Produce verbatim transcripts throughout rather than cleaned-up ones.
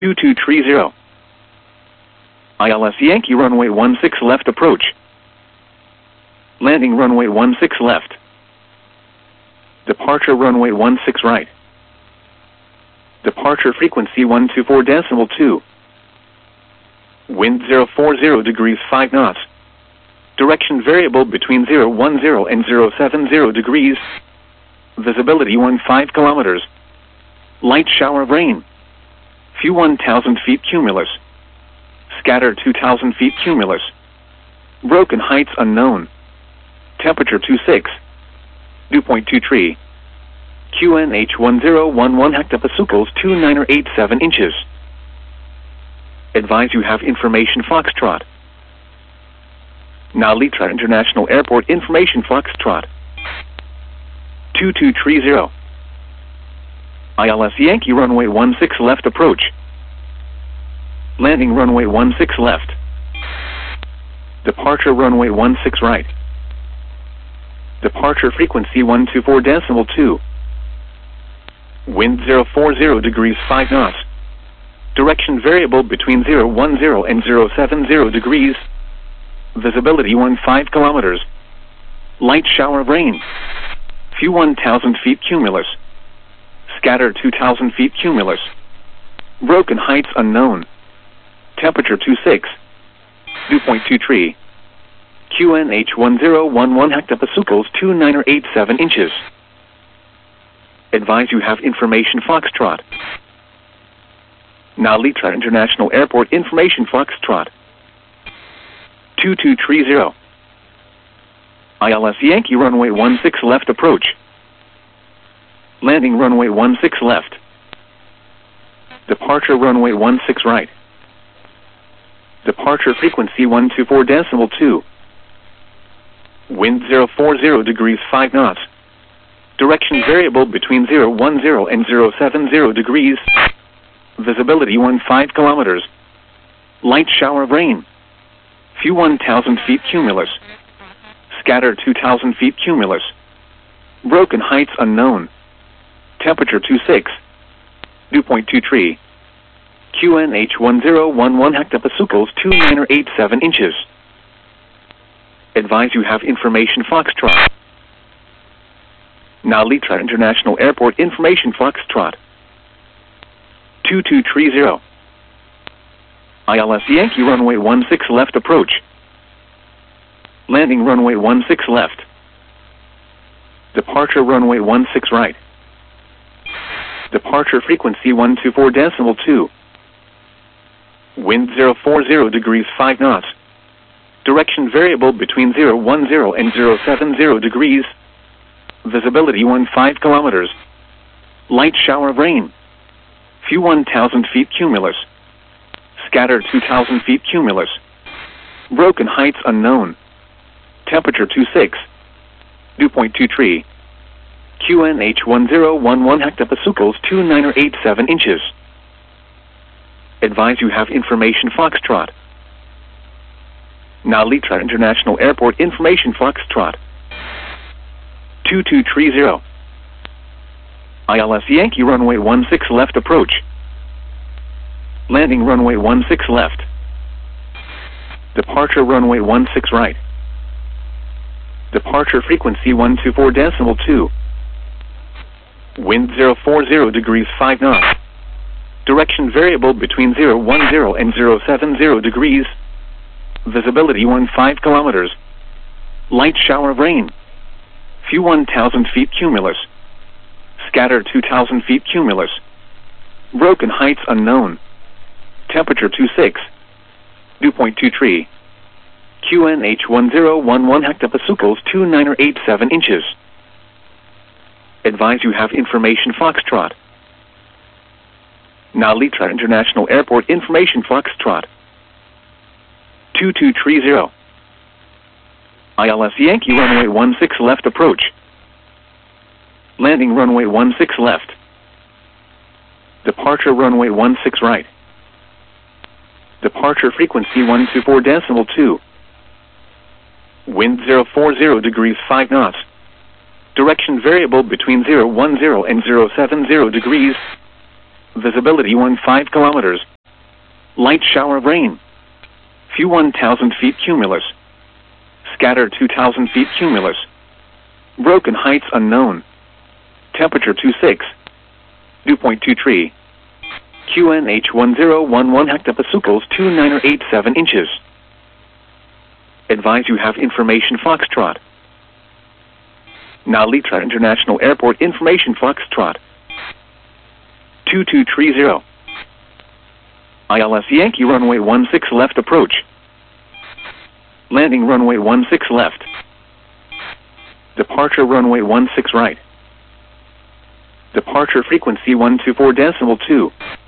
two two three zero. I L S Yankee runway one six left approach. Landing runway one six left. Departure runway one six right. Departure frequency one two four decimal two. Wind zero four zero degrees five knots. Direction variable between zero one zero and zero seven zero degrees. Visibility fifteen kilometers. Light shower of rain. Few one thousand feet cumulus. Scatter two thousand feet cumulus. Broken heights unknown. Temperature twenty-six. Dew point two three. Q N H one zero one one hectopascals two nine or eight seven inches. Advise you have information Foxtrot. Now Litra International Airport information Foxtrot. two two three zero. I L S Yankee runway one six left approach. Landing runway one six left. Departure runway one six right. Departure frequency one two four decimal two. Wind zero four zero degrees five knots. Direction variable between zero one zero and zero seven zero degrees. Visibility fifteen kilometers. Light shower of rain. Few one thousand feet cumulus. Scatter two thousand feet cumulus. Broken heights unknown. Temperature twenty-six. Dew point two three. Q N H one zero one one hectopascals two nine or eight seven inches. Advise you have information Foxtrot. Now Litra International Airport information Foxtrot. two two three zero. I L S Yankee runway one six left approach. Landing runway one six left. Departure runway one six right. Departure frequency one two four decimal two. Wind zero four zero degrees five knots. Direction variable between zero one zero and zero seven zero degrees. Visibility fifteen kilometers. Light shower of rain. Few one thousand feet cumulus. Scatter two thousand feet cumulus. Broken heights unknown. Temperature twenty-six. Dew point two three. Q N H one zero one one hectopascals two nine or eight seven inches. Advise you have information Foxtrot. Now Litra International Airport information Foxtrot. two two three zero. I L S Yankee runway one six left approach. Landing runway one six left. Departure runway one six right. Departure frequency one two four decimal two. Wind zero four zero degrees five knots. Direction variable between zero one zero and zero seven zero degrees. Visibility fifteen kilometers. Light shower of rain. Few one thousand feet cumulus. Scatter two thousand feet cumulus. Broken heights unknown. Temperature twenty-six. Dew point two three. Q N H one zero one one hectopascals two nine or eight seven inches. Advise you have information Foxtrot. Now Litra International Airport information Foxtrot. two two three zero. I L S Yankee runway one six left approach. Landing runway one six left. Departure runway one six right. Departure frequency one two four decimal two. Wind zero four zero degrees five knots. Direction variable between zero one zero and zero seven zero degrees. Visibility fifteen kilometers. Light shower of rain. Few one thousand feet cumulus. Scatter two thousand feet cumulus. Broken heights unknown. Temperature twenty-six. Dew point two three. Q N H one zero one one hectopascals two nine or eight seven inches. Advise you have information Foxtrot. Now Litra International Airport information Foxtrot. two two three zero. I L S Yankee runway one six left approach. Landing runway one six left. Departure runway one six right. Departure frequency one two four decimal two. Wind zero four zero degrees five knots. Direction variable between zero one zero and zero seven zero degrees. Visibility one five kilometers. Light shower of rain. Few one thousand feet cumulus. Scatter two thousand feet cumulus. Broken heights unknown. Temperature two six. Dew point two three. Q N H one zero one one hectopascals two nine or eight seven inches. Advise you have information Foxtrot. Now Litra International Airport information Foxtrot. two two three zero. I L S Yankee runway one six left approach. Landing runway one six left. Departure runway one six right. Departure frequency one two four decimal two.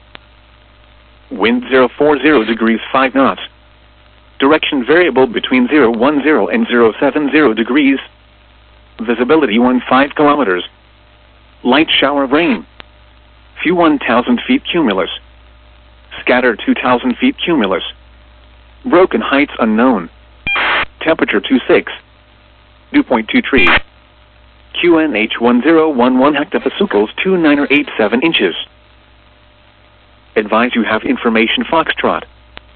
Wind zero four zero degrees five knots. Direction variable between zero one zero and zero seven zero degrees. Visibility one five kilometers. Light shower of rain. Few one thousand feet cumulus. Scatter two thousand feet cumulus. Broken heights unknown. Temperature two six. Dew point two three. Q N H one zero one one hectopascals two nine or eight seven inches. Advise you have information Foxtrot.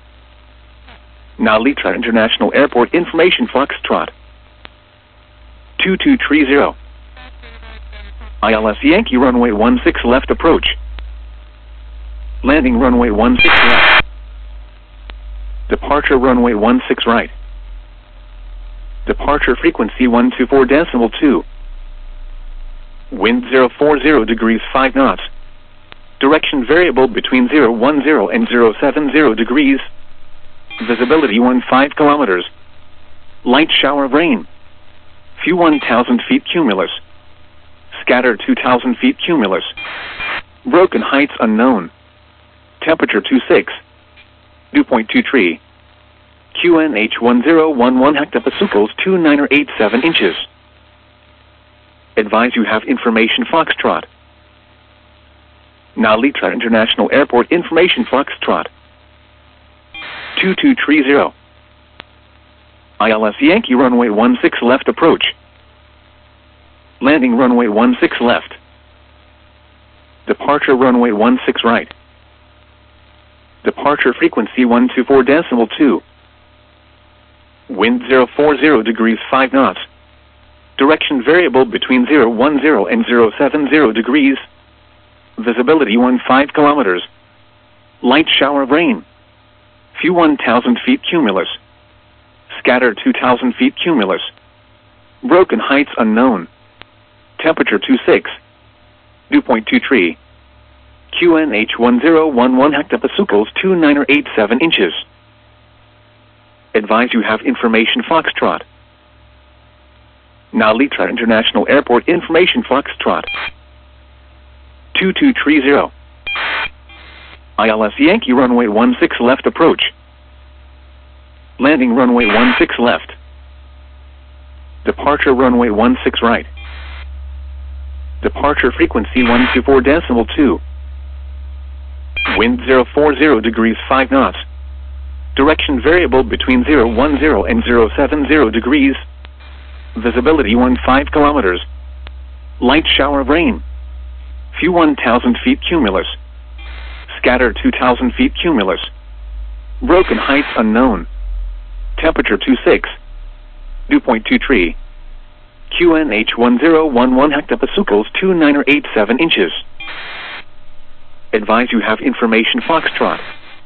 Now Litra International Airport information Foxtrot. two two three zero. I L S Yankee runway one six left approach. Landing runway one six left. Departure runway one six right. Departure frequency one two four decimal two. Wind zero four zero degrees five knots. Direction variable between zero one zero and zero seven zero degrees. Visibility one five kilometers. Light shower of rain. Few one thousand feet cumulus. Scatter two thousand feet cumulus. Broken heights unknown. Temperature two six. Dew point two three. Q N H one zero one one hectopascals two nine or eight seven inches. Advise you have information Foxtrot. Now Litra International Airport information Foxtrot. two two three zero. I L S Yankee runway one six left approach. Landing runway one six left. Departure runway one six right. Departure frequency one two four decimal two. Wind zero four zero degrees five knots. Direction variable between zero one zero and zero seven zero degrees. Visibility one five kilometers. Light shower of rain. Few one thousand feet cumulus. Scatter two thousand feet cumulus. Broken heights unknown. Temperature two six. Dew point two three. Q N H one zero one one hectopascals two nine or eight seven inches. Advise you have information Foxtrot. Now Litra International Airport information Foxtrot. two two three zero. I L S Yankee runway one six left approach. Landing runway one six left. Departure runway one six right. Departure frequency one two four decimal two. Wind zero four zero degrees five knots. Direction variable between zero one zero and zero seven zero degrees. Visibility one five kilometers. Light shower of rain. Few one thousand feet cumulus. Scatter two thousand feet cumulus. Broken heights unknown. Temperature two six. Dew point two three. Q N H one zero one one hectopascals two nine or eight seven inches. Advise you have information Foxtrot.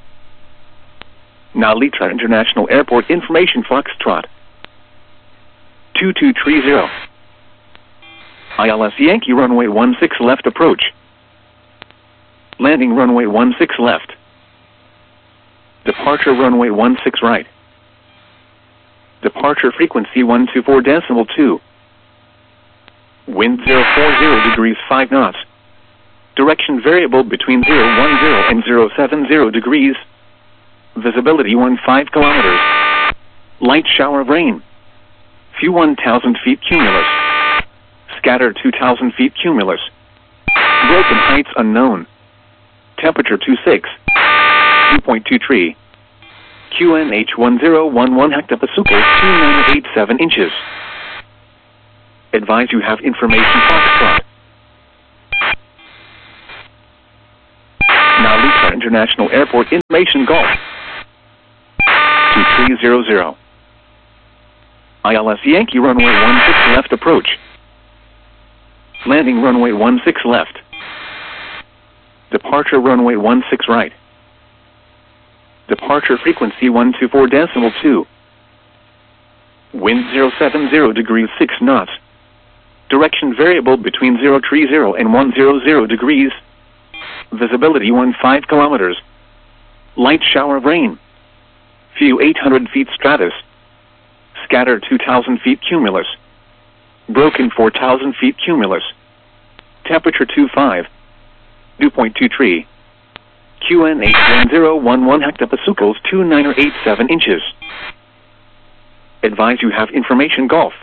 Now Litra International Airport information Foxtrot. two two three zero. I L S Yankee runway one six left approach. Landing runway one six left. Departure runway one six right. Departure frequency one two four decimal two. Wind zero four zero degrees five knots. Direction variable between zero one zero and zero seven zero degrees. Visibility one five kilometers. Light shower of rain. Few one thousand feet cumulus. Scatter two thousand feet cumulus. Broken heights unknown. Temperature two six. Dew point two three. Q N H one zero one one hectopascals two nine eight seven inches. Advise you have information Foxtrot. Now Lisa International Airport information Golf. two three zero zero. I L S Yankee runway one six left approach. Landing runway one six left. Departure runway one six right. Departure frequency one two four decimal two. Wind zero seven zero degrees six knots. Direction variable between zero three zero and one hundred degrees. Visibility one five kilometers. Light shower of rain. View eight hundred feet stratus. Scatter two thousand feet cumulus. Broken four thousand feet cumulus. Temperature two five. Dew point two three. Q N H one zero one one hectopascals two nine eight seven inches. Advise you have information Golf.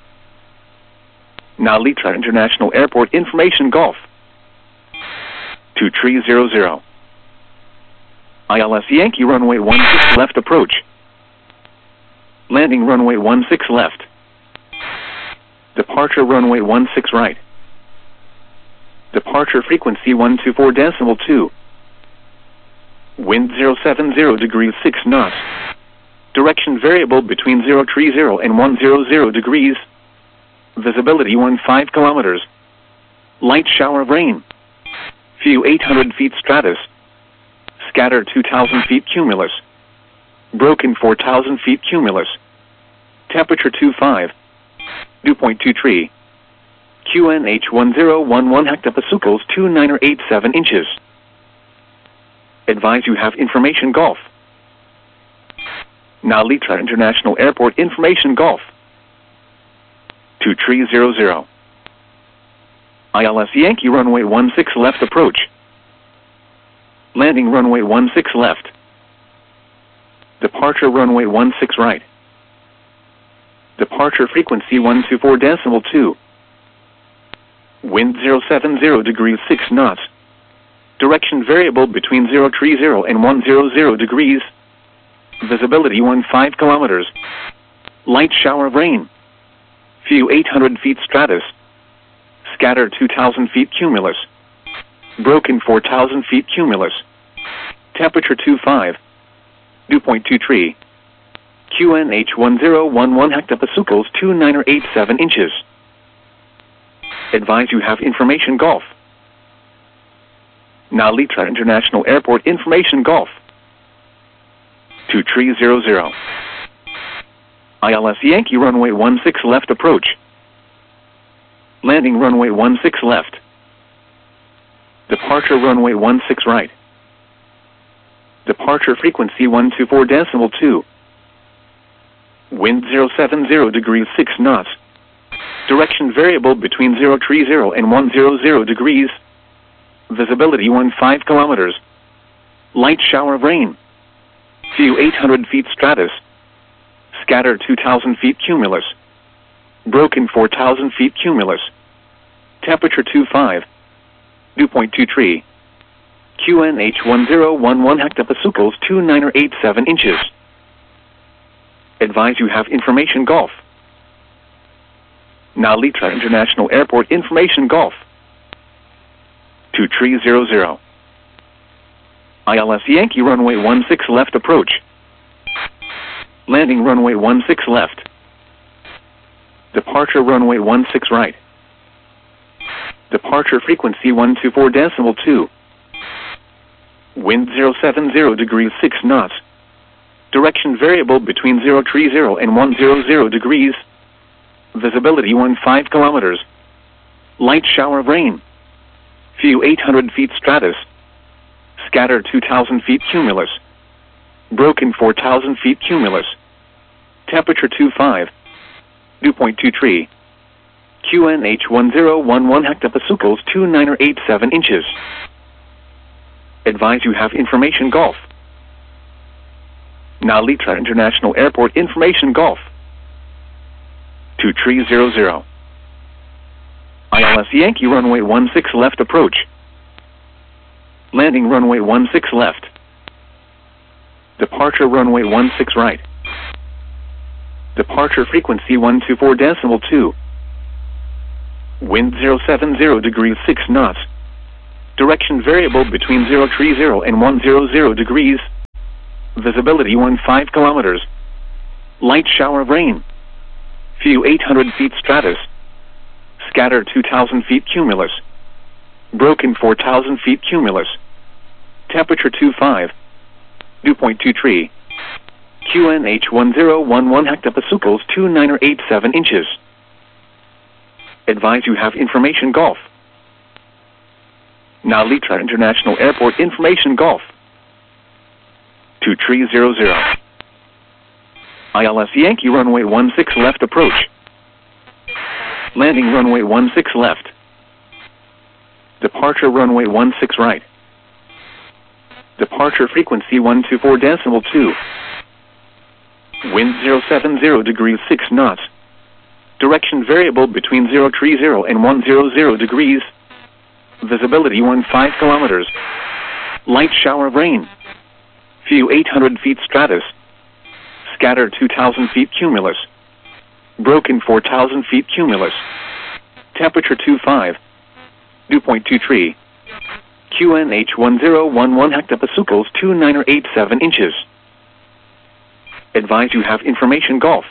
Now Litra International Airport information Golf. two three zero zero. I L S Yankee runway one six left approach. Landing runway one six left. Departure runway one six right. Departure frequency one two four decimal two. Wind zero seven zero degrees six knots. Direction variable between zero three zero and one hundred degrees. Visibility one five kilometers. Light shower of rain. View eight hundred feet stratus. Scatter two thousand feet cumulus. Broken four thousand feet cumulus. Temperature two five. Dew point two three. Q N H one zero one one hectopascals two nine eight seven inches. Advise you have information Golf. Now Litra International Airport information Golf. two three zero zero. I L S Yankee runway one six left approach. Landing runway one six left. Departure runway one six right. Departure frequency one two four decimal two. Wind zero seven zero degrees six knots. Direction variable between zero three zero and one hundred degrees. Visibility one five kilometers. Light shower of rain. View eight hundred feet stratus. Scatter two thousand feet cumulus. Broken four thousand feet cumulus. Temperature two five. Dew point two three. Q N H one zero one one hectopascals two nine eight seven inches. Advise you have information Golf. Now Litra International Airport information Golf. two three zero zero. I L S Yankee runway one six left approach. Landing runway one six left. Departure runway one six right. Departure frequency one two four decimal two. Wind zero seven zero degrees six knots. Direction variable between zero three zero and one hundred degrees. Visibility one five kilometers. Light shower of rain. View eight hundred feet stratus. Scatter two thousand feet cumulus. Broken four thousand feet cumulus. Temperature two five. Dew point two three. Q N H one zero one one hectopascals two nine eight seven inches. Advise you have information Golf. Now Litra International Airport information Golf. two three zero zero. I L S Yankee runway one six left approach. Landing runway one six left. Departure runway one six right. Departure frequency one two four decimal two. Wind zero seven zero degrees six knots. Direction variable between zero three zero and one hundred degrees. Visibility one five kilometers. Light shower of rain. View eight hundred feet stratus. Scatter two thousand feet cumulus. Broken four thousand feet cumulus. Temperature two five. Dew point two three. Q N H one zero one one hectopascals two nine eight seven inches. Advise you have information Golf. Now Litra International Airport information Golf. two three zero zero. I L S Yankee runway one six left approach. Landing runway one six left. Departure runway one six right. Departure frequency one two four decimal two. Wind zero seven zero degrees six knots. Direction variable between zero three zero and one hundred degrees. Visibility fifteen kilometers. Light shower of rain. View eight hundred feet stratus. Scatter two thousand feet cumulus. Broken four thousand feet cumulus. Temperature twenty-five. Dew point two three. Q N H one zero one one hectopascals two nine eight seven inches. Advise you have information Golf. Now Litra International Airport information Golf. two three zero zero. I L S Yankee runway one six left approach. Landing runway one six left. Departure runway one six right. Departure frequency one two four decimal two. Wind zero seven zero degrees six knots. Direction variable between zero three zero and one hundred degrees. Visibility fifteen kilometers. Light shower of rain. View eight hundred feet stratus. Scatter two thousand feet cumulus. Broken four thousand feet cumulus. Temperature twenty-five. Dew point two three. Q N H one zero one one hectopascals two nine eight seven inches. Advise you have information Golf.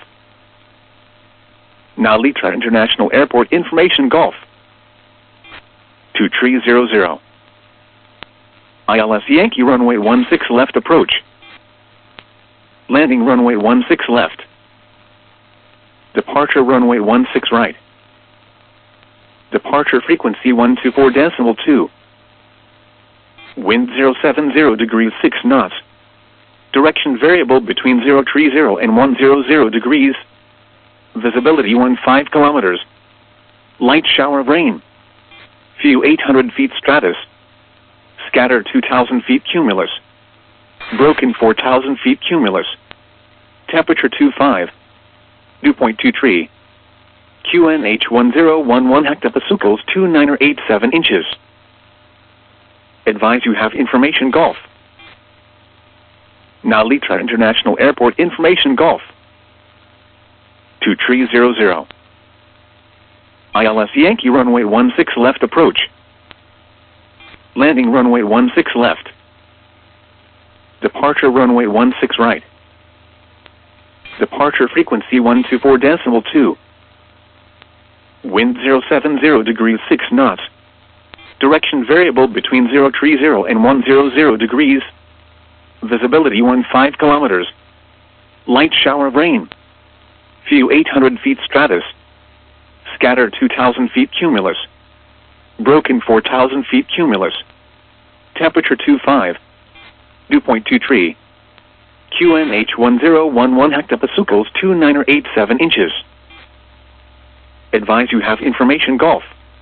Now Litra International Airport information Golf. two three zero zero. I L S Yankee runway one six left approach. Landing runway one six left. Departure runway one six right. Departure frequency one two four decimal two. Wind zero seven zero degrees six knots. Direction variable between zero three zero and one hundred degrees. Visibility fifteen kilometers. Light shower of rain. View eight hundred feet stratus. Scatter two thousand feet cumulus. Broken four thousand feet cumulus. Temperature twenty-five. Dew point two three. Q N H one zero one one hectopascals two nine eight seven inches. Advise you have information Golf. Now Litra International Airport information Golf. two three zero zero. I L S Yankee runway one six left approach. Landing runway one six left. Departure runway one six right. Departure frequency one two four decimal two. Wind zero seven zero degrees six knots. Direction variable between zero three zero and one hundred degrees. Visibility fifteen kilometers. Light shower of rain. View eight hundred feet stratus. Scatter two thousand feet cumulus. Broken four thousand feet cumulus. Temperature twenty-five. Dew point two three. Q N H one zero one one hectopascals two nine eight seven inches. Advise you have information Golf.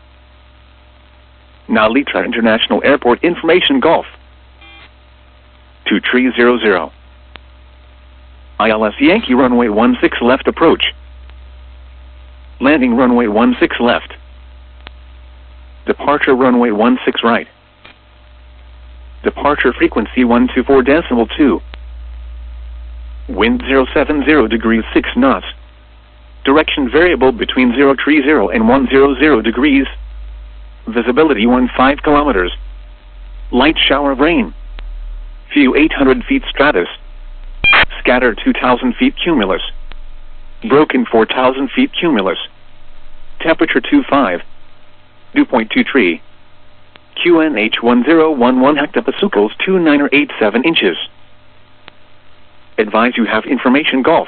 Now Litra International Airport information Golf. two three zero zero. I L S Yankee runway one six left approach. Landing runway one six left. Departure runway one six right. Departure frequency one two four decimal two. Wind zero seven zero degrees six knots. Direction variable between zero three zero and one hundred degrees. Visibility fifteen kilometers. Light shower of rain. View eight hundred feet stratus. Scatter two thousand feet cumulus. Broken four thousand feet cumulus. Temperature twenty-five. Dew point two three. Q N H one zero one one hectopascals two nine eight seven inches. Advise you have information Golf.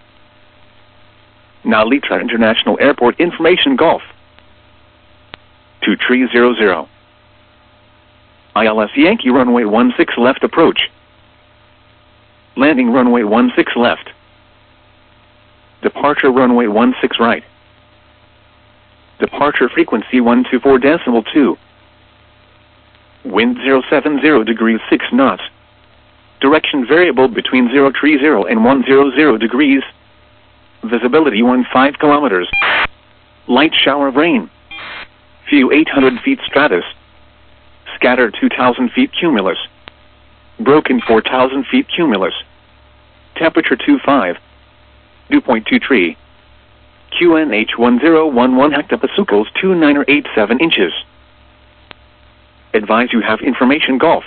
Now Litra International Airport information Golf. two three zero zero. I L S Yankee runway one six left approach. Landing runway one six left. Departure runway one six right. Departure frequency one two four decimal two. Wind zero seven zero degrees six knots. Direction variable between zero three zero and one hundred degrees. Visibility fifteen kilometers. Light shower of rain. View eight hundred feet stratus. Scatter two thousand feet cumulus. Broken four thousand feet cumulus. Temperature twenty-five. Dew point two three. Q N H one zero one one hectopascals two nine eight seven inches. Advise you have information Golf.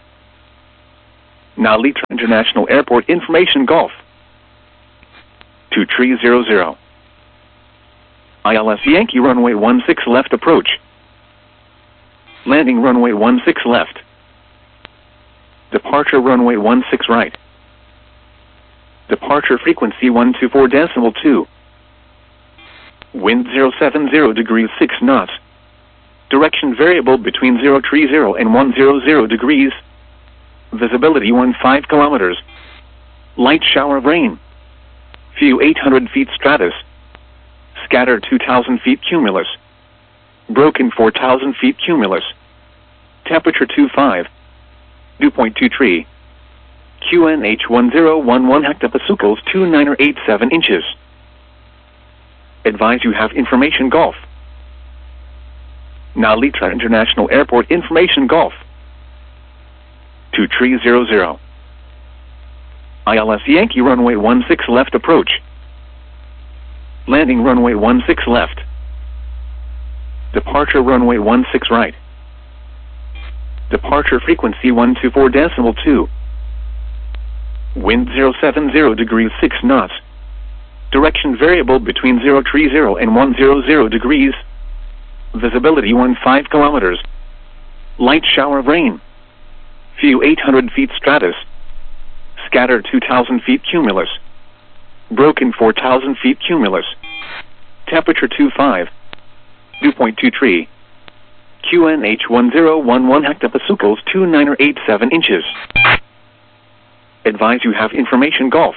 Now Litra International Airport information Golf. two three zero zero. I L S Yankee runway one six left approach. Landing runway one six left. Departure runway one six right. Departure frequency one two four decimal two. Wind zero seven zero degrees six knots. Direction variable between zero three zero and one hundred degrees. Visibility fifteen kilometers. Light shower of rain. View eight hundred feet stratus. Scatter two thousand feet cumulus. Broken four thousand feet cumulus. Temperature twenty-five. Dew point two three. Q N H one zero one one hectopascals two nine eight seven inches. Advise you have information Golf. Now Litra International Airport information Golf. two three zero zero. I L S Yankee runway one six left approach. Landing runway one six left. Departure runway one six right. Departure frequency one two four decimal two. Wind zero seven zero degrees six knots. Direction variable between zero three zero and one hundred degrees. Visibility fifteen kilometers. Light shower of rain. View eight hundred feet stratus. Scatter two thousand feet cumulus. Broken four thousand feet cumulus. Temperature twenty-five. Dew point two three. Q N H one zero one one hectopascals two nine eight seven inches. Advise you have information Golf.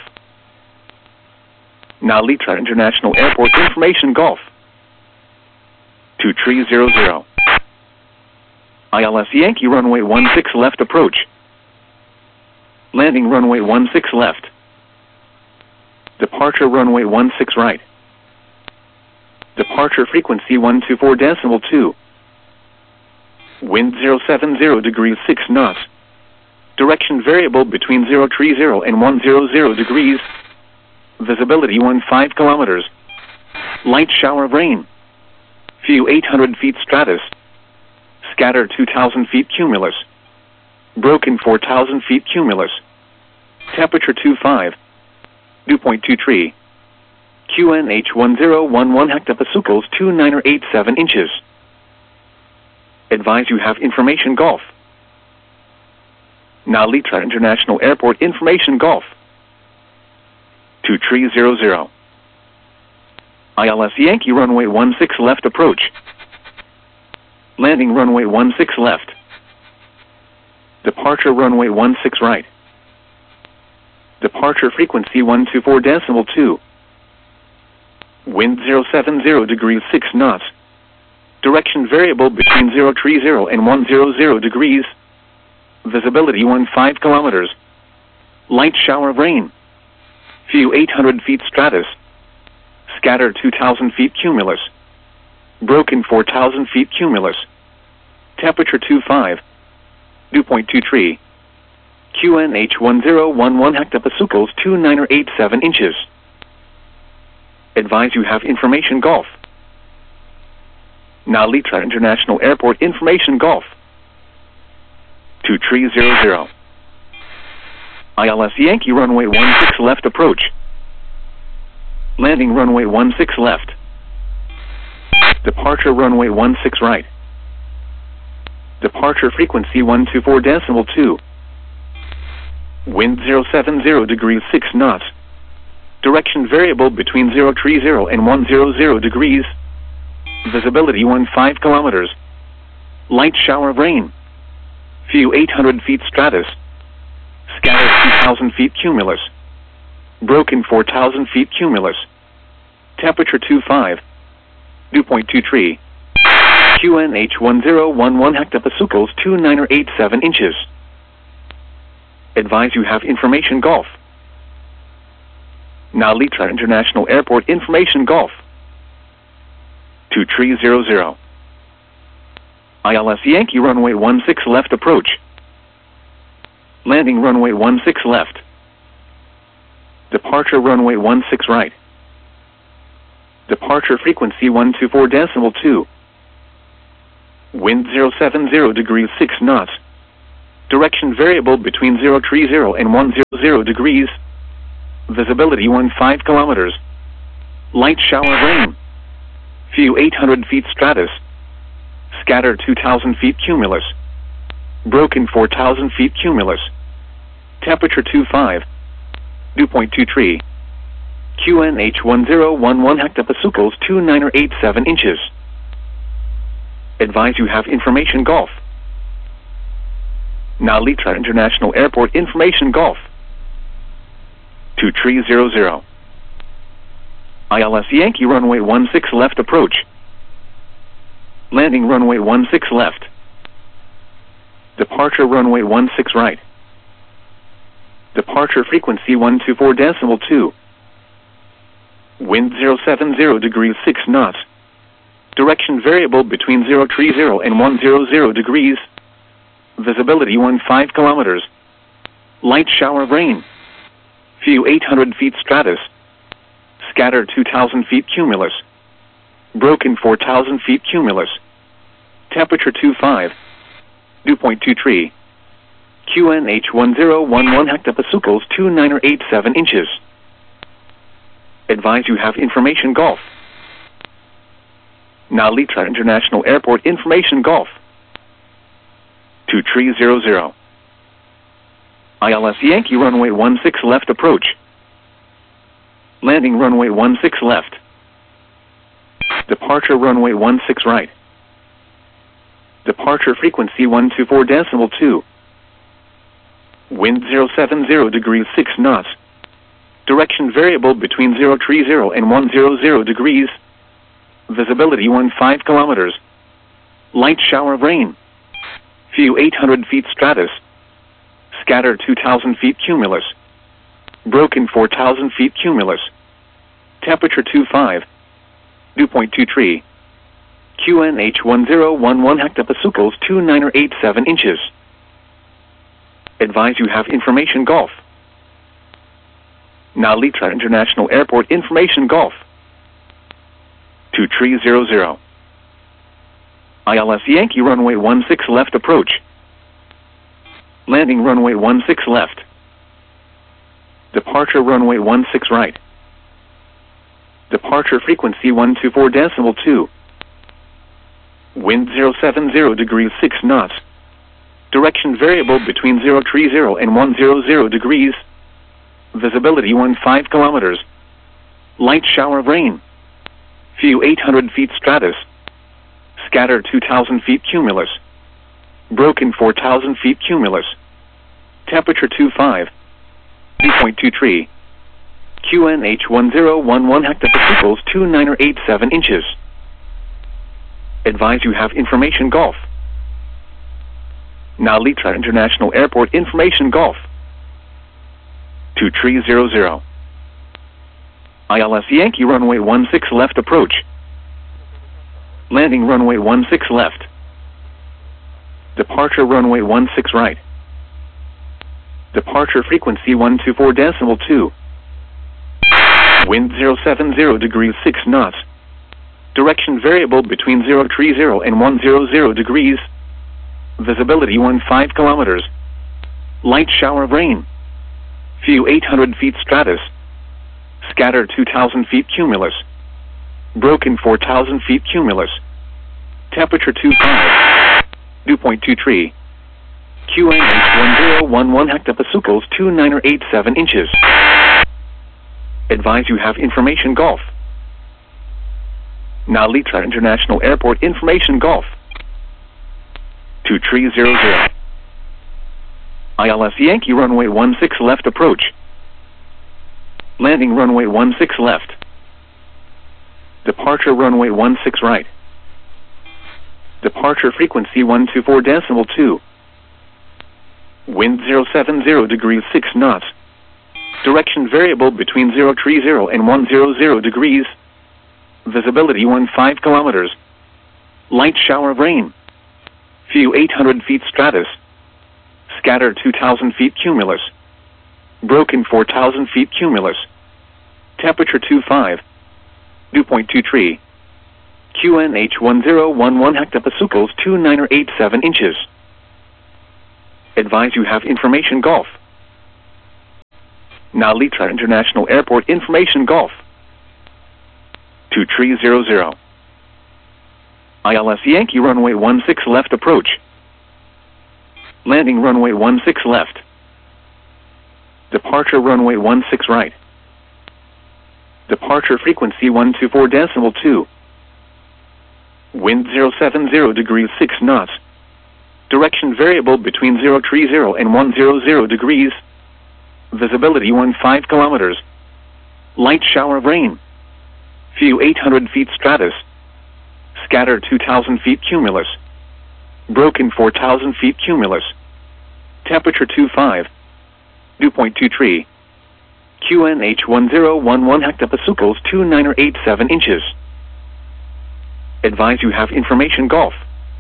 Now Litra International Airport information Golf. two three zero zero. I L S Yankee runway one six left approach. Landing runway one six left. Departure runway one six right. Departure frequency one two four decimal two. Wind zero seven zero degrees six knots. Direction variable between zero three zero and one hundred degrees. Visibility fifteen kilometers. Light shower of rain. View eight hundred feet stratus. Scatter two thousand feet cumulus. Broken four thousand feet cumulus. Temperature twenty-five. Dew point two three. Q N H one zero one one hectopascals two nine eight seven inches. Advise you have information Golf. Now Litra International Airport information Golf. two three zero zero. I L S Yankee runway one six left approach. Landing runway one six left. Departure runway one six right. Departure frequency one two four decimal two. Wind zero seven zero degrees six knots. Direction variable between zero three zero and one hundred degrees. Visibility fifteen kilometers. Light shower of rain. View eight hundred feet stratus. Scatter two thousand feet cumulus. Broken four thousand feet cumulus. Temperature twenty-five. Dew point two three. Q N H one zero one one hectopascals two nine eight seven inches. Advise you have information Golf. Now Litra International Airport information Golf. two three zero zero. I L S Yankee runway one six left approach. Landing runway one six left. Departure runway one six right. Departure frequency one two four decimal two. Wind zero seven zero degrees six knots. Direction variable between zero three zero and one hundred degrees. Visibility fifteen kilometers. Light shower of rain. View eight hundred feet stratus. Scatter two thousand feet cumulus. Broken four thousand feet cumulus. Temperature twenty-five. Dew point two three. Q N H one zero one one hectopascals two nine eight seven inches. Advise you have information Golf. Now Litra International Airport information Golf. two three zero zero. I L S Yankee runway one six left approach. Landing runway one six left. Departure runway one six right. Departure frequency one two four decimal two. Wind zero seven zero degrees six knots. Direction variable between zero three zero and one zero zero degrees. Visibility one five kilometers. Light shower rain. View eight hundred feet stratus. Scatter two thousand feet cumulus. Broken four thousand feet cumulus. Temperature two five. Dew point two three. Q N H one zero one one hectopascals two nine or eight seven inches. Advise you have information Golf. Now Litra International Airport information Golf. two three zero zero. I L S Yankee runway one six left approach. Landing runway one six left. Departure runway one six right. Departure frequency one two four decimal two. Wind zero seven zero degrees six knots. Direction variable between zero three zero and one zero zero degrees. Visibility one five kilometers. Light shower rain. View eight hundred feet stratus. Scatter two thousand feet cumulus. Broken four thousand feet cumulus. Temperature two five. Dew point two three. Q N H one zero one one hectopascals two nine or eight seven inches. Advise you have information Golf. Now Litra International Airport information Golf. two three zero zero. I L S Yankee runway one six left approach. Landing runway one six left. Departure runway one six right. Departure frequency one two four decimal two. Wind zero seven zero degrees six knots. Direction variable between zero three zero and one zero zero degrees. Visibility one five kilometers. Light shower rain. View eight hundred feet stratus. Scatter two thousand feet cumulus. Broken four thousand feet cumulus. Temperature two five. Dew point two three. Q N H one zero one one hectopascals two nine or eight seven inches. Advise you have information Golf. Now Litra International Airport information Golf. two three zero zero. I L S Yankee runway one six left approach. Landing runway one six left. Departure runway one six right. Departure frequency one two four decimal two. Wind zero seven zero degrees six knots. Direction variable between zero three zero and one zero zero degrees. Visibility one five kilometers. Light shower rain. View eight hundred feet stratus. Scatter two thousand feet cumulus. Broken four thousand feet cumulus. Temperature two five. Dew point two three. Q N H one zero one one hectopascals two nine or eight seven inches. Advise you have information Golf. Now Litra International Airport information Golf. two three zero zero. I L S Yankee runway one six left approach. Landing runway one six left. Departure runway one six right. Departure frequency one two four decimal two. Wind zero seven zero degrees six knots. Direction variable between zero three zero and one zero zero degrees. Visibility one five kilometers. Light shower rain. View eight hundred feet stratus. Scatter two thousand feet cumulus. Broken four thousand feet cumulus. Temperature two five. Dew point two three. Q N H one zero one one hectopascals two nine or eight seven inches. Advise you have information Golf. Now Litra International Airport information Golf. two three zero zero. I L S Yankee runway one six left approach. Landing runway one six left. Departure runway one six right. Departure frequency one two four decimal two. Wind zero seven zero degrees six knots. Direction variable between zero three zero and one zero zero degrees. Visibility one five kilometers. Light shower rain. View eight hundred feet stratus. Scatter two thousand feet cumulus. Broken four thousand feet cumulus. Temperature two five. Dew point two three. Q N H one zero one one hectopascals two nine eight seven inches. Advise you have information Golf. Nalitra International Airport information Golf. two three zero zero. I L S Yankee runway one six left approach. Landing runway one six left. Departure runway one six right. Departure frequency one two four decimal two. Wind zero seven zero degrees six knots. Direction variable between zero three zero and one hundred degrees. Visibility fifteen kilometers. Light shower of rain. View eight hundred feet stratus. Scatter two thousand feet cumulus. Broken four thousand feet cumulus. Temperature twenty-five. Dew point two three. Q N H one zero one one hectopascals two nine eight seven inches. Advise you have information Golf.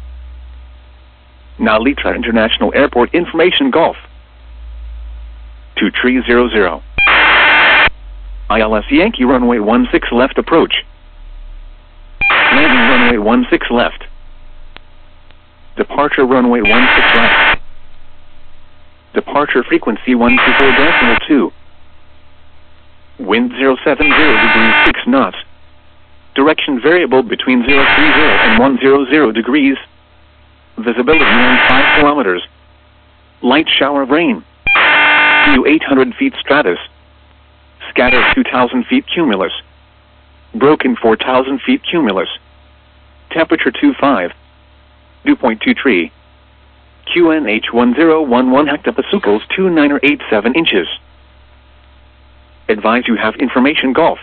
Nalitra International Airport information Golf. two three zero zero. I L S Yankee runway one six left approach. Landing runway one six left. Departure runway one six right. Departure frequency one two four decimal two. Wind zero seven zero degrees six knots. Direction variable between zero three zero and one hundred degrees. Visibility five kilometers. Light shower of rain. View eight hundred feet stratus. Scatter two thousand feet cumulus. Broken four thousand feet cumulus. Temperature twenty-five. Dew point two three. Q N H one zero one one hectopascals two nine eight seven inches. Advise you have information Golf.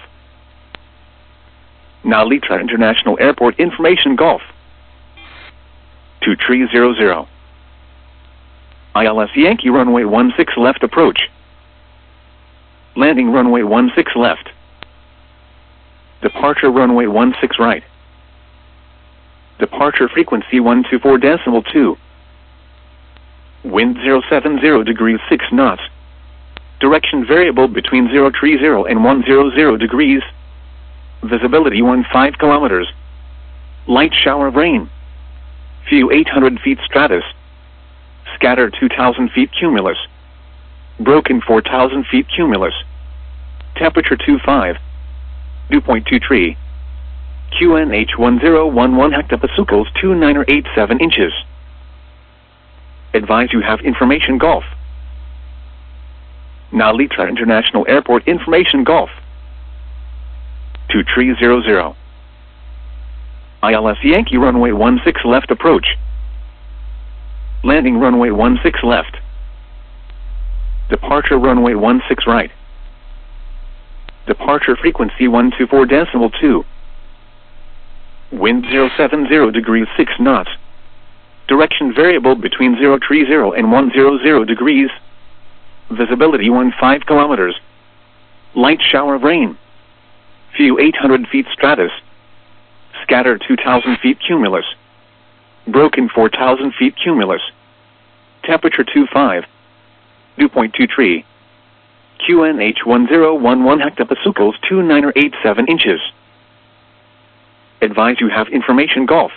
Nalitra International Airport information Golf. two three zero zero. I L S Yankee runway one six left approach. Landing runway one six left. Departure runway one six right. Departure frequency one two four decimal two. Wind zero seven zero degrees six knots. Direction variable between zero three zero and one hundred degrees. Visibility five kilometers. Light shower of rain. View eight hundred feet stratus. Scatter two thousand feet cumulus. Broken four thousand feet cumulus. Temperature twenty-five. Dew point two three. Q N H one zero one one hectopascals two nine eight seven inches. Advise you have information Golf. Nalitra International Airport information Golf. two three zero zero. I L S Yankee runway one six left approach. Landing runway one six left. Departure runway one six right. Departure frequency one two four decimal two. Wind zero seven zero degrees six knots. Direction variable between zero three zero and one hundred degrees. Visibility five kilometers. Light shower of rain. View eight hundred feet stratus. Scatter two thousand feet cumulus. Broken four thousand feet cumulus. Temperature twenty-five. Dew point two three. Q N H one zero one one hectopascals two nine eight seven inches. Advise you have information Golf.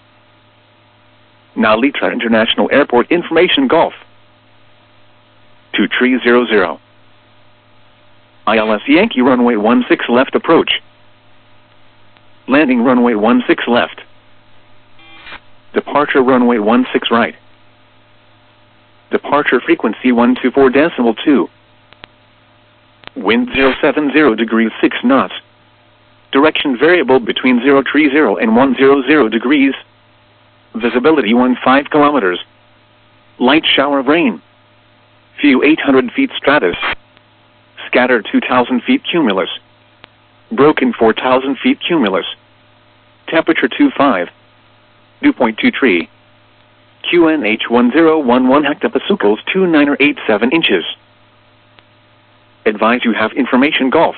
Nalitra International Airport information Golf. two three zero zero. I L S Yankee runway one six left approach. Landing runway one six left. Departure runway one six right. Departure frequency one two four decimal two. Wind zero seven zero degrees six knots. Direction variable between zero three zero and one hundred degrees. Visibility five kilometers. Light shower of rain. View eight hundred feet stratus. Scatter two thousand feet cumulus. Broken four thousand feet cumulus. Temperature twenty-five. Dew point two three. Q N H one zero one one hectopascals two nine eight seven inches. Advise you have information Golf.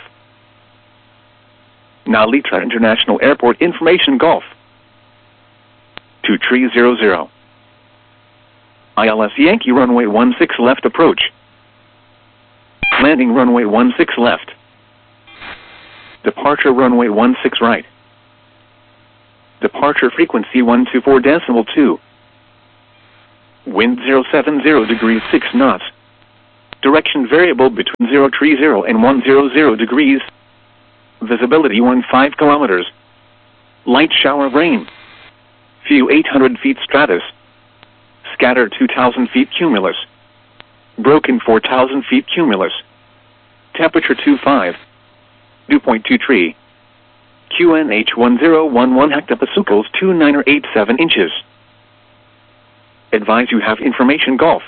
Nalitra International Airport information Golf. two three zero zero. I L S Yankee runway one six left approach. Landing runway one six left. Departure runway one six right. Departure frequency one two four decimal two. Wind zero seven zero degrees six knots. Direction variable between zero three zero and one hundred degrees. Visibility one five kilometers. Light shower of rain. Few eight hundred feet stratus. Scatter two thousand feet cumulus. Broken four thousand feet cumulus. Temperature two five. Dew point two three. Q N H one zero one one hectopascals two nine or eight seven inches. Advise you have information Golf.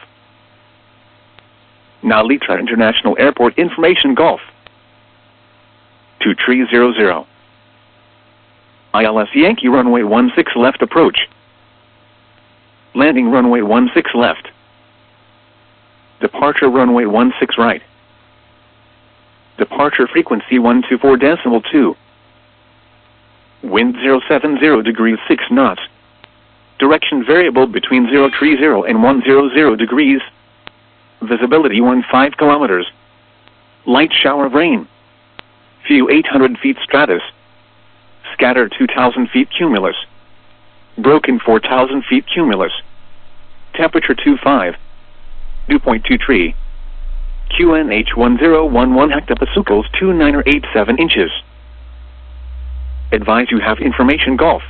Nalitra International Airport information Golf. two three zero zero. I L S Yankee runway one six left approach. Landing runway one six left. Departure runway one six right. Departure frequency one two four decimal two. Wind zero seven zero degrees six knots. Direction variable between zero three zero and one hundred degrees. Visibility one five kilometers. Light shower of rain. Few eight hundred feet stratus. Scatter two thousand feet cumulus. Broken four thousand feet cumulus. Temperature two five. Dew point two three. Q N H one zero one one hectopascals two nine or eight seven inches. Advise you have information Golf.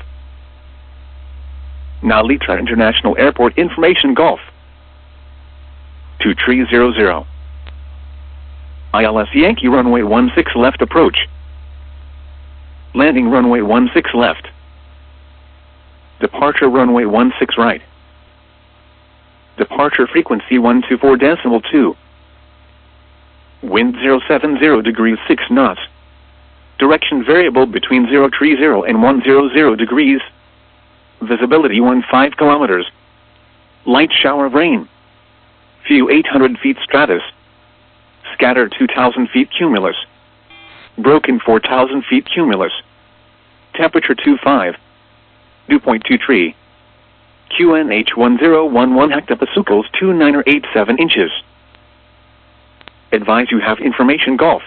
Nalitra International Airport information Golf. two three zero zero. I L S Yankee runway one six left approach. Landing runway one six left. Departure runway one six right. Departure frequency one two four decimal two. Wind zero seven zero degrees six knots. Direction variable between zero three zero and one hundred degrees. Visibility one five kilometers. Light shower of rain. Few eight hundred feet stratus. Scatter two thousand feet cumulus. Broken four thousand feet cumulus. Temperature two five. Dew point two three. Q N H one zero one one hectopascals two nine or eight seven inches. Advise you have information Golf.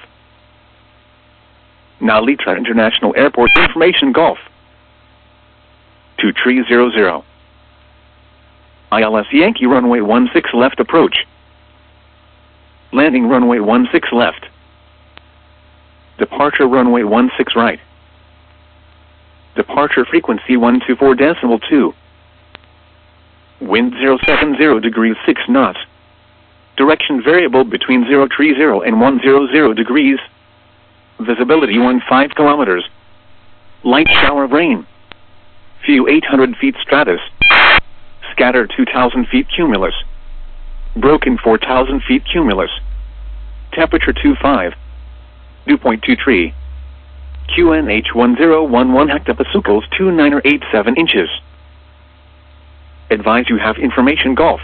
Nalitra International Airport information Golf. two three zero zero. I L S Yankee runway one six left approach. Landing runway one six left. Departure runway one six right. Departure frequency one two four decimal two. Wind zero seven zero degrees six knots. Direction variable between zero three zero and one hundred degrees. Visibility one five kilometers. Light shower of rain. Few eight hundred feet stratus. Scatter two thousand feet cumulus. Broken four thousand feet cumulus. Temperature two five. Dew point two three. Q N H one zero one one hectopascals two nine or eight seven inches. Advise you have information Golf.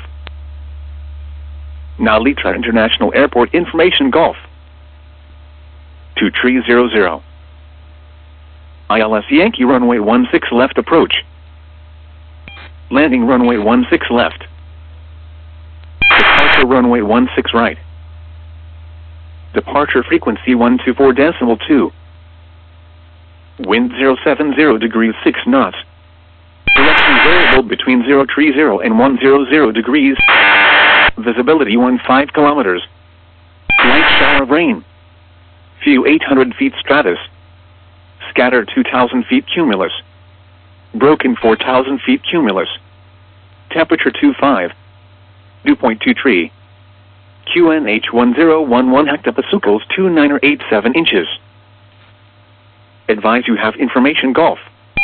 Nalitra International Airport information Golf. two three zero zero. I L S Yankee runway one six left approach. Landing runway one six left. Departure runway one six right. Departure frequency one two four decimal two. Wind zero seven zero degrees six knots. Direction variable between zero three zero and one hundred degrees. Visibility one five kilometers. Light shower of rain. Few eight hundred feet stratus. Scatter two thousand feet cumulus. Broken four thousand feet cumulus. Temperature two five. Dew point two three. Q N H one zero one one hectopascals two nine or eight seven inches. Advise you have information Golf.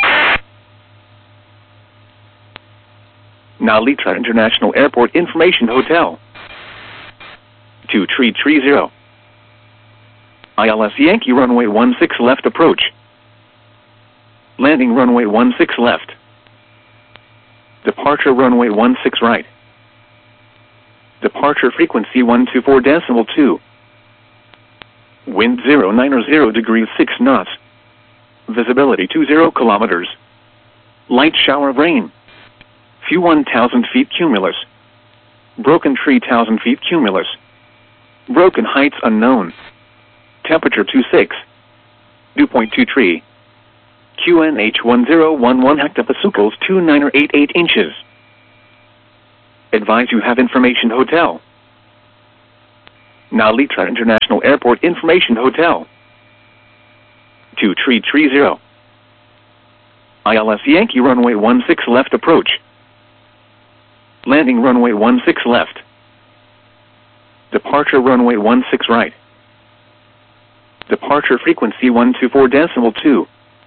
Nalitra International Airport information Hotel. two three three zero. I L S Yankee runway one six left approach. Landing runway one six left. Departure runway one six right. Departure frequency one two four decimal two. Wind zero nine or zero degrees six knots. Visibility two zero kilometers. Light shower of rain. Few one thousand feet cumulus. Broken three thousand feet cumulus. Broken heights unknown. Temperature two six. Dew point two three. Q N H one zero one one hectopascals two nine or eight eight inches. Advise you have information hotel. Nalitra International Airport Information Hotel. two three three zero. I L S Yankee runway one six left approach. Landing runway one six left. Departure runway one six right. Departure frequency one two four decimal two.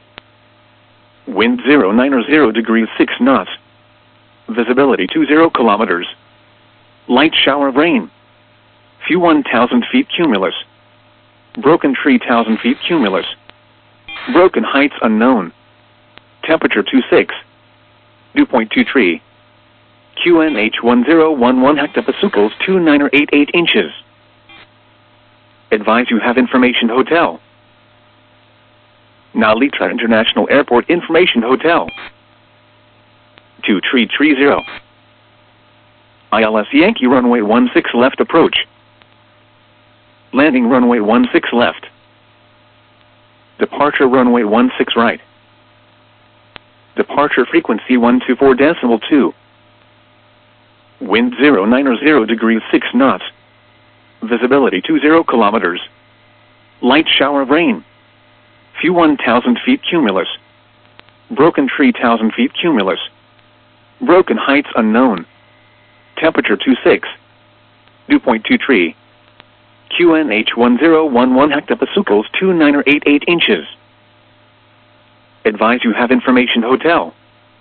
Wind zero nine or zero degrees six knots. Visibility two zero kilometers. Light shower of rain. Few one thousand feet cumulus. Broken tree thousand feet cumulus. Broken heights unknown. Temperature two six. Dew point two three. Q N H one zero one one hectopascals two nine or eight eight inches. Advise you have information hotel. Nalitra International Airport Information Hotel. two three three zero. I L S Yankee runway one six left approach. Landing runway one six left. Departure runway one six right. Departure frequency one two four decimal two. Wind zero nine or zero degrees six knots. Visibility two zero kilometers. Light shower of rain. Few one thousand feet cumulus. Broken tree thousand feet cumulus. Broken heights unknown. Temperature two six. Dew point two three. Q N H one zero one one hectopascals two nine or eight eight inches. Advise you have information hotel.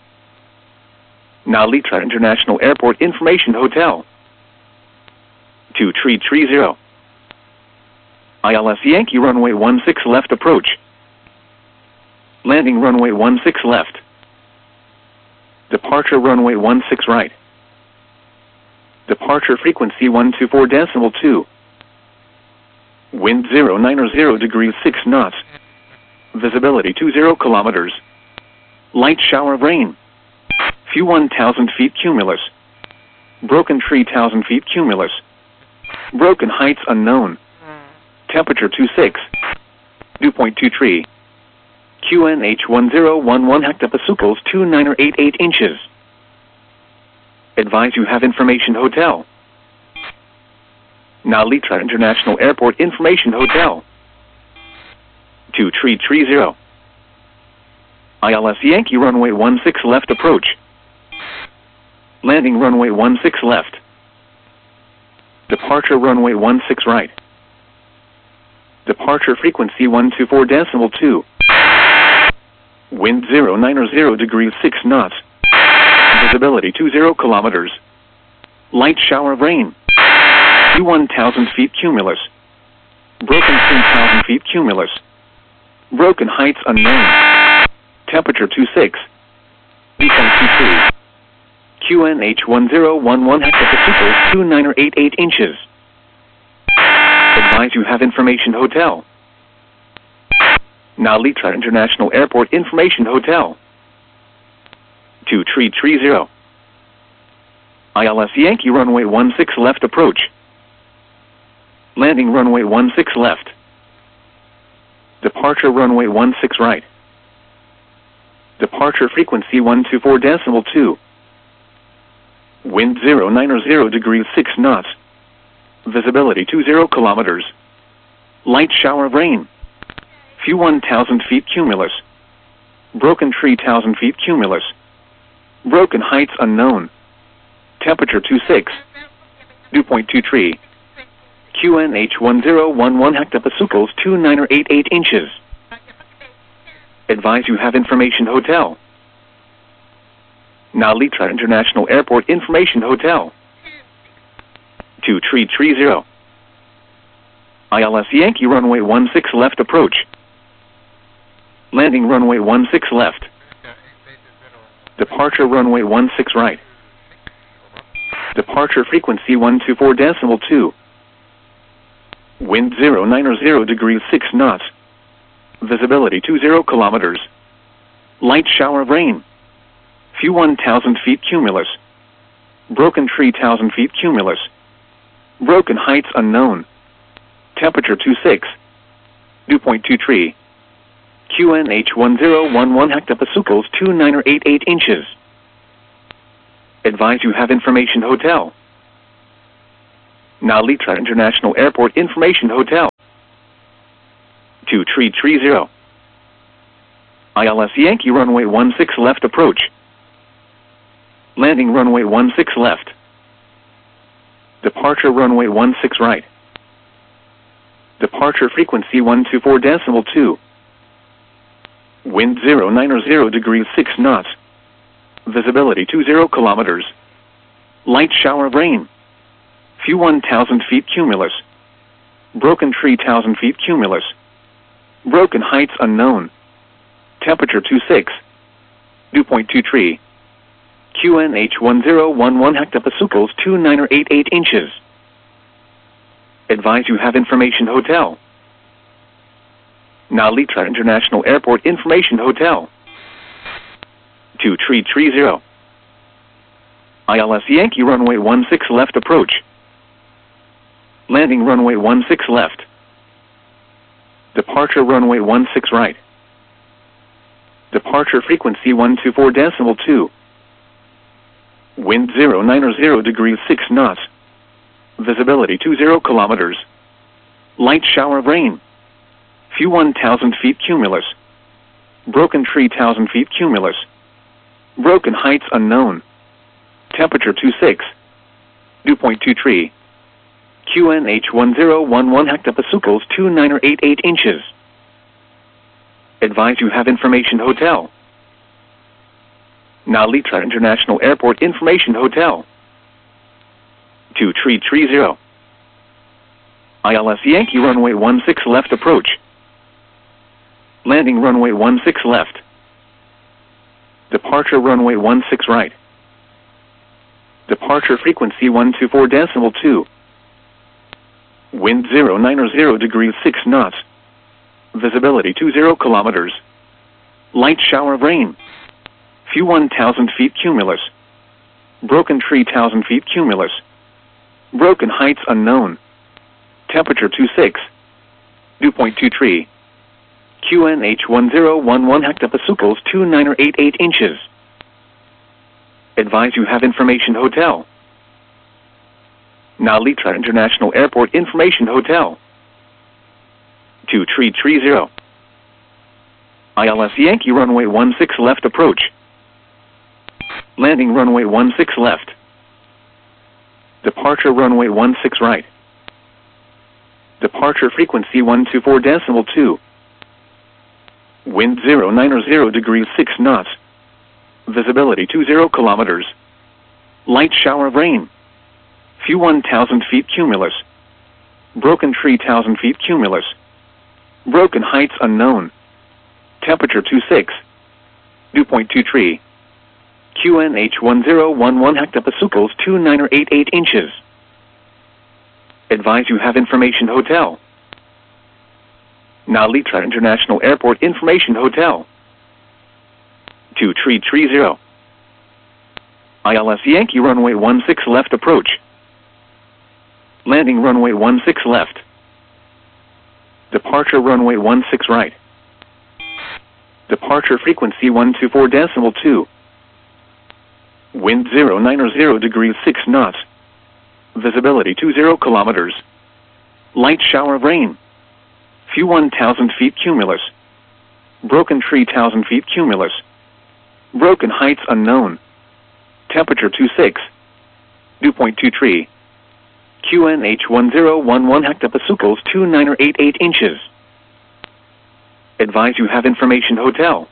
Nalitra International Airport Information Hotel. two three three zero. I L S Yankee runway one six left approach. Landing runway one six left. Departure runway one six right. Departure frequency one two four decimal two. Wind zero nine or zero degrees six knots. Visibility two zero kilometers. Light shower of rain. Few one thousand feet cumulus. Broken tree thousand feet cumulus. Broken heights unknown. Temperature two six. Dew point two three. Q N H one zero one one hectopascals two nine or eight eight inches. Advise you have information hotel. Nalitra International Airport Information Hotel. two three three zero. I L S Yankee runway one six left approach. Landing runway one six left. Departure runway one six right. Departure frequency one two four decimal two. Wind zero nine or zero degrees six knots. Visibility two zero kilometers. Light shower of rain. Few one thousand feet cumulus. Broken three thousand feet cumulus. Broken heights unknown. Temperature two six. Dew point two three. Q N H one zero one one hectopascals two nine or eight eight inches. Advise you have information hotel. Nalitra International Airport Information Hotel. two three three zero. I L S Yankee runway one six left approach. Landing runway one six left. Departure runway one six right. Departure frequency one two four decimal two. Wind zero nine or zero degrees six knots. Visibility two zero kilometers. Light shower of rain. Few one thousand feet cumulus. Broken tree thousand feet cumulus. Broken heights unknown. Temperature two six. Dew point two three. Q N H one zero one one hectopascals two nine or eight eight inches. Advise you have information hotel. Nalitra International Airport Information Hotel. two three three zero. I L S Yankee runway one six left approach. Landing runway one six left. Departure runway one six right. Departure frequency one two four decimal two. Wind zero nine or zero degrees six knots. Visibility two zero kilometers. Light shower of rain. Few one thousand feet cumulus. Broken tree thousand feet cumulus. Broken heights unknown. Temperature two six. Dew point two three. Q N H one zero one one hectopascals two nine or eight eight inches. Advise you have information hotel. Nalitra International Airport Information Hotel. two three three zero. I L S Yankee runway one six left approach. Landing runway one six left. Departure runway one six right. Departure frequency one two four decimal two. Wind zero nine or zero degrees six knots. Visibility two zero kilometers. Light shower of rain. Few one thousand feet cumulus. Broken tree thousand feet cumulus. Broken heights unknown. Temperature two six. Dew point two three. Q N H one zero one one hectopascals two nine or eight eight inches. Advise you have information hotel. Nalitra International Airport Information Hotel. two three three zero. I L S Yankee runway one six left approach. Landing runway one six left. Departure runway one six right. Departure frequency one two four decimal two. Wind zero nine or zero degrees six knots. Visibility two zero kilometers. Light shower of rain. Few one thousand feet cumulus. Broken tree thousand feet cumulus. Broken heights unknown. Temperature two six. Dew point two three. Q N H one zero one one hectopascals two nine or eight eight inches. Advise you have information hotel. Nalitra International Airport Information Hotel. two three three zero. I L S Yankee runway one six left approach. Landing runway one six left. Departure runway one six right. Departure frequency one two four decimal two. Wind zero nine or zero degrees six knots. Visibility two zero kilometers. Light shower of rain. Few one thousand feet cumulus. Broken tree thousand feet cumulus. Broken heights unknown. Temperature two six. Dew point two three. Q N H one zero one one hectopascals two nine or eight eight inches. Advise you have information hotel. Nalitra International Airport Information Hotel. two three three zero. I L S Yankee runway one six left approach. Landing runway one six left. Departure runway one six right. Departure frequency one two four decimal two. Wind zero nine or zero degrees six knots. Visibility two zero kilometers. Light shower of rain. Few one thousand feet cumulus. Broken tree thousand feet cumulus. Broken heights unknown. Temperature two six. Dew point two three. Q N H one zero one one hectopascals two nine or eight eight inches. Advise you have information hotel. Nalitra International Airport Information Hotel. two three three zero. I L S Yankee runway one six left approach. Landing runway one six left. Departure runway one six right. Departure frequency one two four decimal two. Wind zero nine or zero degrees six knots. Visibility two zero kilometers. Light shower of rain. Few one thousand feet cumulus. Broken tree thousand feet cumulus. Broken heights unknown. Temperature two six. Dew point two three. Q N H one zero one one hectopascals two nine or eight eight inches. Advise you have information hotel.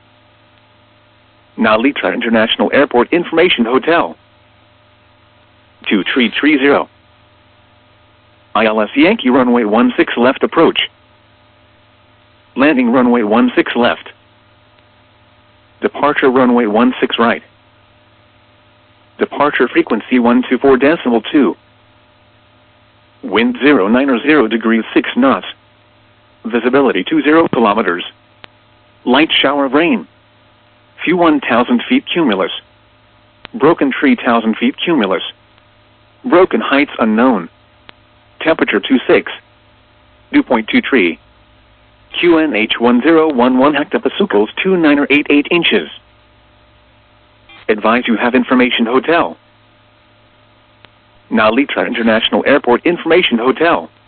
Nalitra International Airport Information Hotel. two three three zero. I L S Yankee runway one six left approach. Landing runway one six left. Departure runway one six right. Departure frequency one two four decimal two. Wind zero nine or zero degrees six knots. Visibility two zero kilometers. Light shower of rain. Few one thousand feet cumulus. Broken tree thousand feet cumulus. Broken heights unknown. Temperature two six. Dew point two three. Q N H one zero one one hectopascals two nine or eight eight inches. Advise you have information hotel. Nalitra International Airport Information Hotel.